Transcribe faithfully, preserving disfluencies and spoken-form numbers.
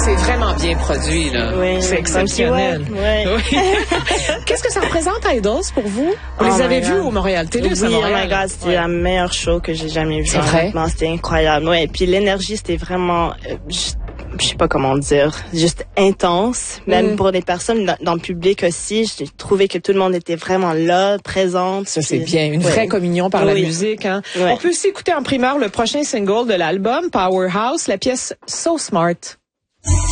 C'est vraiment bien produit, là. Oui, c'est exceptionnel. Ouais, ouais. Oui. Qu'est-ce que ça représente, Idols, pour vous? Vous Oh les avez my vus God. au Montréal Télé, Oui, c'est Montréal? oh my God, c'était ouais. la meilleure show que j'ai jamais vue. C'est vrai? Honnêtement, c'était incroyable. Ouais, et puis l'énergie, c'était vraiment, euh, je, je sais pas comment dire, juste intense. Même mm. pour des personnes dans, dans le public aussi, j'ai trouvé que tout le monde était vraiment là, présente. Ça, c'est puis, bien. Une ouais. vraie communion par oui. la musique. Hein? Ouais. On peut aussi écouter en primeur le prochain single de l'album, Powerhouse, la pièce So Smart.